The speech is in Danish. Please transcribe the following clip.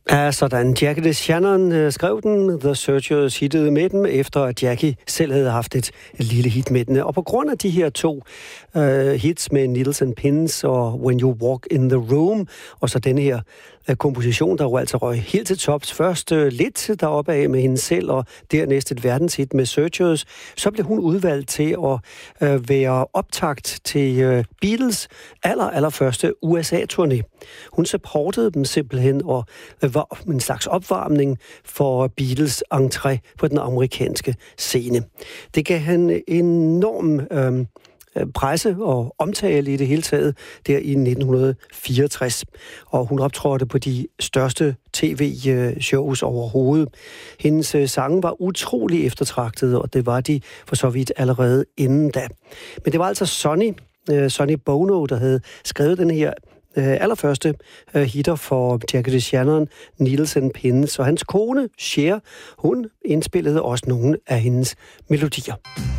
Ja, sådan. Jackie DeShannon skrev den. The Searchers hittede med dem, efter at Jackie selv havde haft et lille hit med den. Og på grund af de her to hits med Needles and Pins og When You Walk in the Room, og så denne her komposition, der jo altså røg helt til tops. Først lidt deroppe af med hende selv, og dernæst et verdenshit med Searchers. Så blev hun udvalgt til at være optakt til Beatles allerførste USA-turné. Hun supportede dem simpelthen og var en slags opvarmning for Beatles entré på den amerikanske scene. Det gav han enorm presse og omtale i det hele taget der i 1964. Og hun optrådte på de største tv-shows overhovedet. Hendes sange var utrolig eftertragtede, og det var de for så vidt allerede inden da. Men det var altså Sonny Bono, der havde skrevet den her allerførste hitter for Jackie DeShannon, Needles and Pins. Og hans kone, Cher, hun indspillede også nogle af hendes melodier.